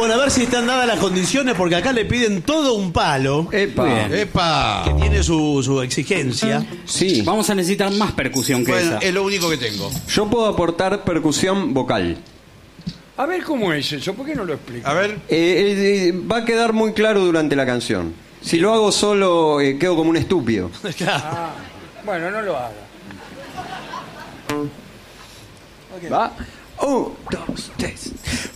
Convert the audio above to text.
Bueno, a ver si están dadas las condiciones, porque acá le piden todo un palo. ¡Epa! ¡Epa! Que tiene su exigencia. Sí. Vamos a necesitar más percusión que Bueno, esa. es lo único que tengo. Yo puedo aportar percusión vocal. A ver cómo es eso, ¿por qué no lo explica? A ver. Va a quedar muy claro durante la canción. Si lo hago solo, quedo como un estúpido. Ah, bueno, no lo haga. ¿Va? 1, 2, 3.